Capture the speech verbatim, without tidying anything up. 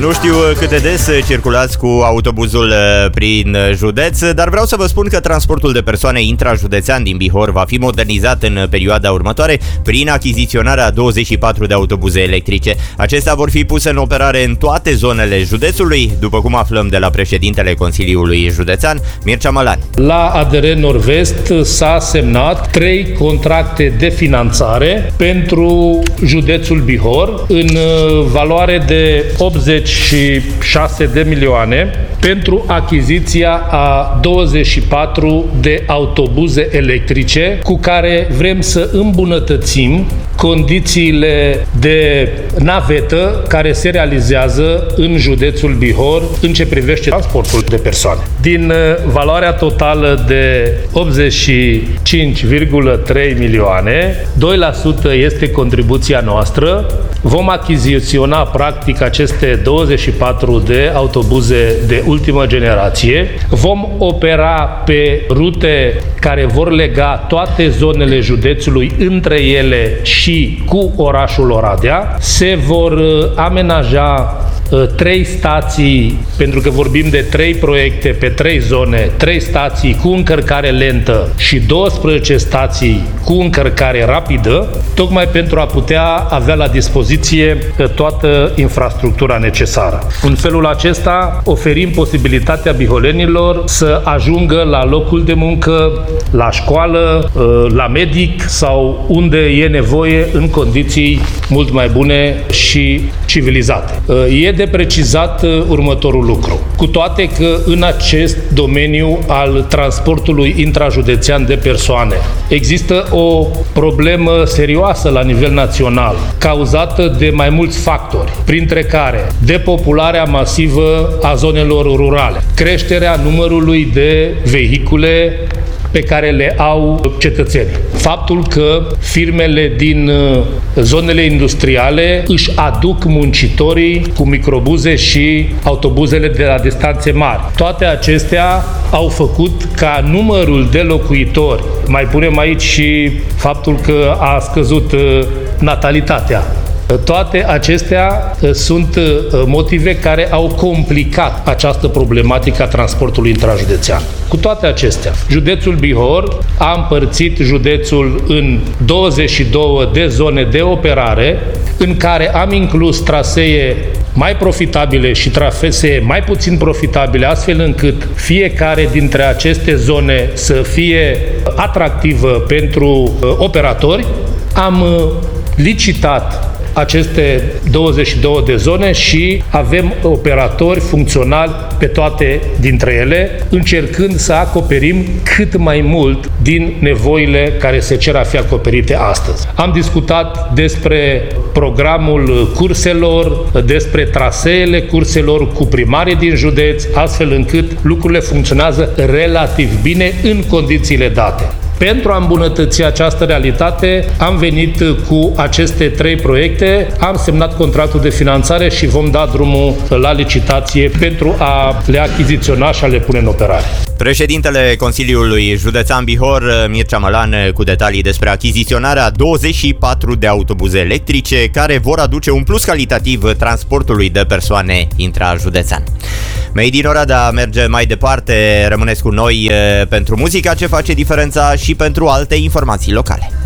Nu știu cât de des circulați cu autobuzul prin județ, dar vreau să vă spun că transportul de persoane intrajudețean din Bihor va fi modernizat în perioada următoare prin achiziționarea a douăzeci și patru de autobuze electrice. Acestea vor fi puse în operare în toate zonele județului, după cum aflăm de la președintele Consiliului Județean, Mircea Mălan. La A D R Nord-Vest s-a semnat trei contracte de finanțare pentru județul Bihor în valoare de optzeci și șase de milioane pentru achiziția a douăzeci și patru de autobuze electrice cu care vrem să îmbunătățim condițiile de navetă care se realizează în județul Bihor în ce privește transportul de persoane. Din valoarea totală de optzeci și cinci virgulă trei milioane, doi la sută este contribuția noastră. Vom achiziționa practic aceste douăzeci și patru de autobuze de ultimă generație. Vom opera pe rute care vor lega toate zonele județului între ele și cu orașul Oradea. Se vor amenaja trei stații, pentru că vorbim de trei proiecte pe trei zone, trei stații cu încărcare lentă și douăsprezece stații cu încărcare rapidă, tocmai pentru a putea avea la dispoziție toată infrastructura necesară. În felul acesta oferim posibilitatea biholenilor să ajungă la locul de muncă, la școală, la medic sau unde e nevoie în condiții mult mai bune și civilizate. E de precizat următorul lucru. Cu toate că în acest domeniu al transportului intrajudețean de persoane există o problemă serioasă la nivel național, cauzată de mai mulți factori, printre care depopularea masivă a zonelor rurale, creșterea numărului de vehicule pe care le au cetățenii. Faptul că firmele din zonele industriale își aduc muncitorii cu microbuze și autobuzele de la distanțe mari. Toate acestea au făcut ca numărul de locuitori, mai punem aici și faptul că a scăzut natalitatea. Toate acestea sunt motive care au complicat această problematică a transportului intrajudețean. Cu toate acestea, județul Bihor a împărțit județul în douăzeci și două de zone de operare, în care am inclus trasee mai profitabile și trasee mai puțin profitabile, astfel încât fiecare dintre aceste zone să fie atractivă pentru operatori. Am licitat aceste douăzeci și două de zone și avem operatori funcționali pe toate dintre ele, încercând să acoperim cât mai mult din nevoile care se cer a fi acoperite astăzi. Am discutat despre programul curselor, despre traseele curselor cu primarii din județ, astfel încât lucrurile funcționează relativ bine în condițiile date. Pentru a îmbunătăți această realitate, am venit cu aceste trei proiecte, am semnat contractul de finanțare și vom da drumul la licitație pentru a le achiziționa și a le pune în operare. Președintele Consiliului Județean Bihor, Mircea Mălan, cu detalii despre achiziționarea douăzeci și patru de autobuze electrice care vor aduce un plus calitativ transportului de persoane intrajudețean. Made in Oradea merge mai departe, rămâneți cu noi pentru muzica ce face diferența și pentru alte informații locale.